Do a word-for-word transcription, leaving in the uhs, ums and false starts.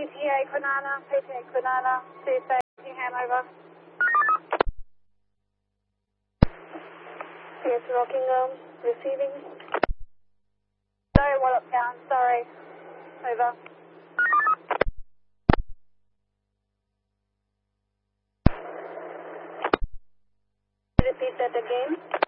A T A Quinana, A T A Quinana, C S A, Ham over. Yes, Rockingham, receiving. Sorry, Wallop Town, sorry. Over. Repeat that again.